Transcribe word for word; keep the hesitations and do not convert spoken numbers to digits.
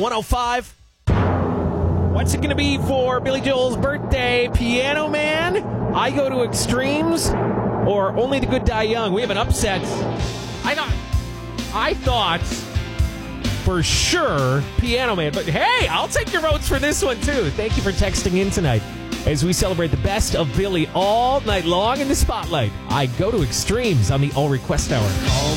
one oh five. What's it going to be for Billy Joel's birthday? Piano Man, I Go to Extremes, or Only the Good Die Young? We have an upset. I thought, I thought for sure Piano Man, but hey, I'll take your votes for this one too. Thank you for texting in tonight as we celebrate the best of Billy all night long in the spotlight. I Go to Extremes on the All Request Hour.